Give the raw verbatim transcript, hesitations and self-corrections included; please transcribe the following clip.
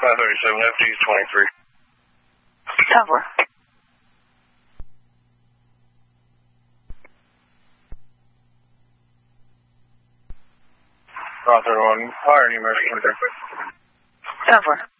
five thirty-seven, F D twenty-three. Cover. Route thirty-one, fire, New Mexico twenty-three. Cover.